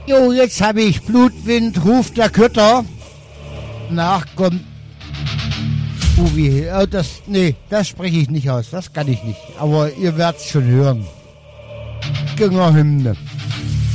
Jo, jetzt habe ich Blutwind, ruft der Kötter. Nach kommt Uwe. Das spreche ich nicht aus, das kann ich nicht. Aber ihr werdet es schon hören. Gängerhymne.